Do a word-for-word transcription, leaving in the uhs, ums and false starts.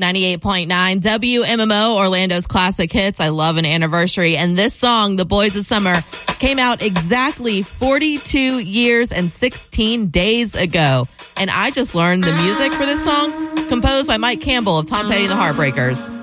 ninety-eight point nine W M M O, Orlando's classic hits. I love an anniversary. And this song, The Boys of Summer, came out exactly forty-two years and sixteen days ago. And I just learned the music for this song, composed by Mike Campbell of Tom Petty and the Heartbreakers.